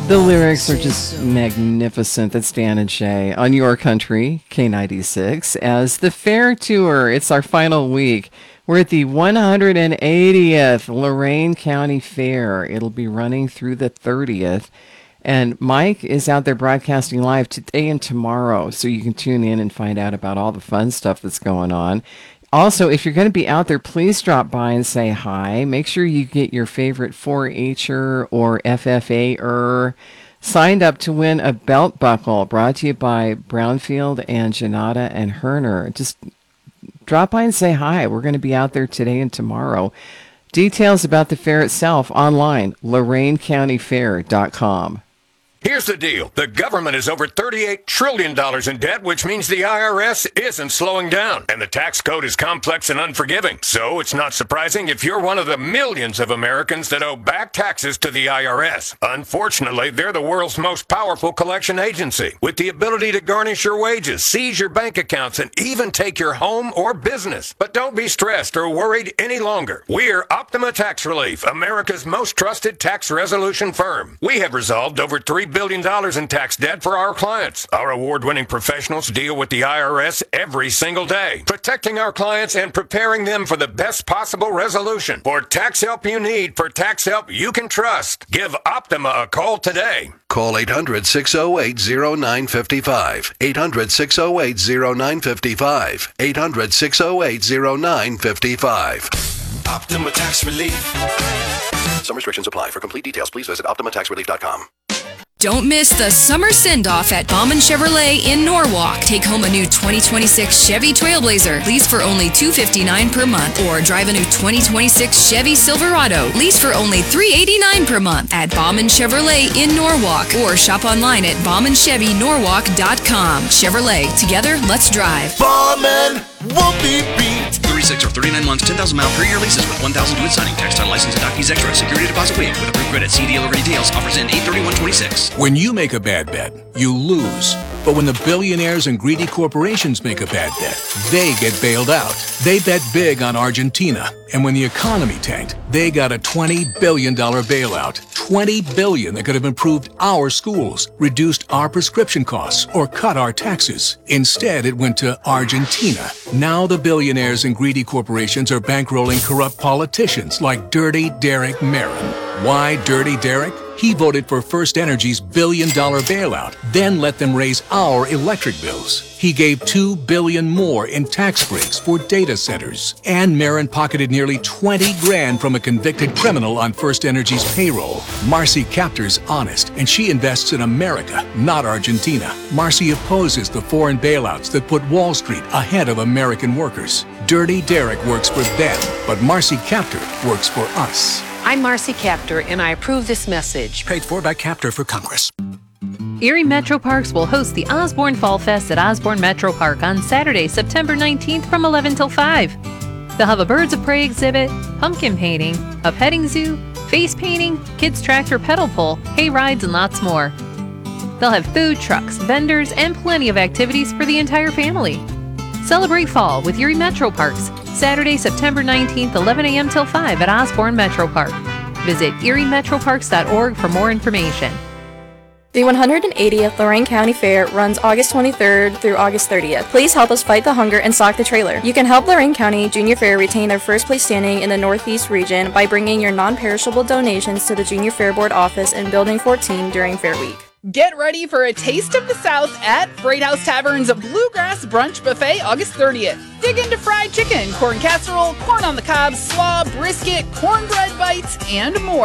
The lyrics are just magnificent. That's Dan and Shay on Your Country, K96. As the fair tour, it's our final week. We're at the 180th Lorain County Fair. It'll be running through the 30th. And Mike is out there broadcasting live today and tomorrow, so you can tune in and find out about all the fun stuff that's going on. Also, if you're going to be out there, please drop by and say hi. Make sure you get your favorite 4-H'er or FFA-er signed up to win a belt buckle brought to you by Brownfield and Janata and Herner. Just drop by and say hi. We're going to be out there today and tomorrow. Details about the fair itself online, LorainCountyFair.com. Here's the deal. The government is over $38 trillion in debt, which means the IRS isn't slowing down. And the tax code is complex and unforgiving. So it's not surprising if you're one of the millions of Americans that owe back taxes to the IRS. Unfortunately, they're the world's most powerful collection agency, with the ability to garnish your wages, seize your bank accounts, and even take your home or business. But don't be stressed or worried any longer. We're Optima Tax Relief, America's most trusted tax resolution firm. We have resolved over $3 billion in tax debt for our clients. Our award-winning professionals deal with the IRS every single day, protecting our clients and preparing them for the best possible resolution. For tax help you need, for tax help you can trust, give Optima a call today. Call 800-608-0955. 800-608-0955. 800-608-0955. Optima Tax Relief. Some restrictions apply. For complete details, please visit OptimaTaxRelief.com. Don't miss the summer send-off at Bauman Chevrolet in Norwalk. Take home a new 2026 Chevy Trailblazer, lease for only $259 per month. Or drive a new 2026 Chevy Silverado, lease for only $389 per month at Bauman Chevrolet in Norwalk. Or shop online at BaumanChevyNorwalk.com. Chevrolet, together, let's drive. Bauman won't be beat. 36 or 39 months, 10,000 mile per year leases with 1,000 due at signing. Tax, title, license, and doc fees extra. Security deposit waived with approved credit. See dealer details. Offers in 8/31/26. When you make a bad bet, you lose. But when the billionaires and greedy corporations make a bad bet, they get bailed out. They bet big on Argentina. And when the economy tanked, they got a $20 billion bailout. $20 billion that could have improved our schools, reduced our prescription costs, or cut our taxes. Instead, it went to Argentina. Now the billionaires and greedy corporations are bankrolling corrupt politicians like Dirty Derek Merrin. Why Dirty Derek? He voted for First Energy's billion-dollar bailout, then let them raise our electric bills. He gave $2 billion more in tax breaks for data centers. And Merrin pocketed nearly $20 grand from a convicted criminal on First Energy's payroll. Marcy Kaptur's honest, and she invests in America, not Argentina. Marcy opposes the foreign bailouts that put Wall Street ahead of American workers. Dirty Derek works for them, but Marcy Kaptur works for us. I'm Marcy Kaptur, and I approve this message. Paid for by Kaptur for Congress. Erie Metro Parks will host the Osborne Fall Fest at Osborne Metro Park on Saturday, September 19th from 11 till 5. They'll have a Birds of Prey exhibit, pumpkin painting, a petting zoo, face painting, kids tractor pedal pull, hay rides, and lots more. They'll have food trucks, vendors, and plenty of activities for the entire family. Celebrate fall with Erie Metro Parks, Saturday, September 19th, 11 a.m. till 5 at Osborne Metro Park. Visit eriemetroparks.org for more information. The 180th Lorain County Fair runs August 23rd through August 30th. Please help us fight the hunger and stock the trailer. You can help Lorain County Junior Fair retain their first place standing in the Northeast region by bringing your non-perishable donations to the Junior Fair Board office in Building 14 during Fair Week. Get ready for a taste of the South at Freight House Tavern's Bluegrass Brunch Buffet August 30th. Dig into fried chicken, corn casserole, corn on the cob, slaw, brisket, cornbread bites, and more.